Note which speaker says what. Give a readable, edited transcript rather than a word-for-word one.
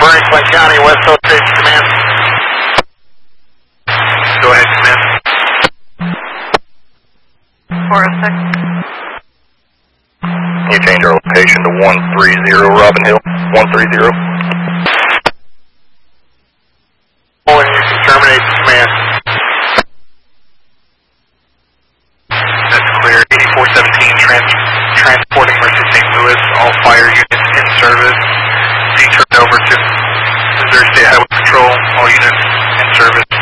Speaker 1: Burning Plain County, West Coast Station Command. Go ahead, Command.
Speaker 2: 406.
Speaker 3: You change our location to 130 Robin Hill. 130.
Speaker 1: And you can terminate command.
Speaker 4: That's clear. 8417 transporting Mercy St. Louis. All fire units in service. Be turned over to Missouri State Highway Patrol. All units in service.